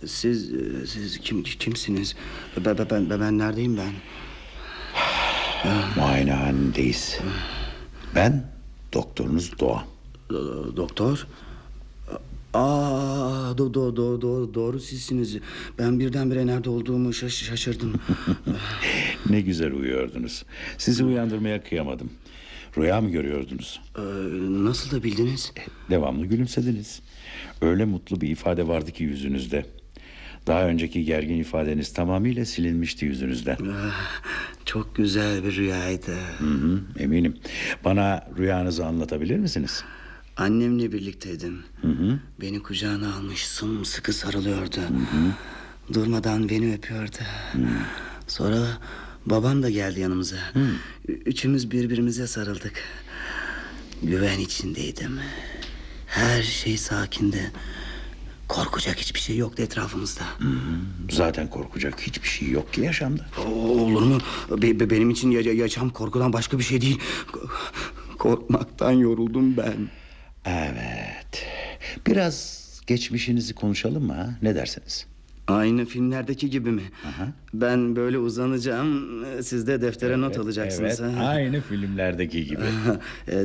Siz kimsiniz? Ben neredeyim ben? Muayenehanedeyiz. Ben doktorunuz Doğan. Doktor? Doğru sizsiniz. Ben birdenbire nerede olduğumu şaşırdım. Ne güzel uyuyordunuz. Sizi uyandırmaya kıyamadım. Rüya mı görüyordunuz? Nasıl da bildiniz? Devamlı gülümsediniz. Öyle mutlu bir ifade vardı ki yüzünüzde. Daha önceki gergin ifadeniz tamamıyla silinmişti yüzünüzden. Çok güzel bir rüyaydı. Eminim. Bana rüyanızı anlatabilir misiniz? Annemle birlikteydim. Beni kucağına almış, sımsıkı sarılıyordu. Durmadan beni öpüyordu. Sonra babam da geldi yanımıza. Üçümüz birbirimize sarıldık. Güven içindeydim. Her şey sakindi. Korkacak hiçbir şey yoktu etrafımızda. Zaten korkacak hiçbir şey yok ki yaşamda. Olur mu? Benim için yaşam korkudan başka bir şey değil. Korkmaktan yoruldum ben. Evet. Biraz geçmişinizi konuşalım mı ha? Ne dersiniz? Aynı filmlerdeki gibi mi? Aha. Ben böyle uzanacağım. Siz de deftere not alacaksınız. Evet, aynı filmlerdeki gibi.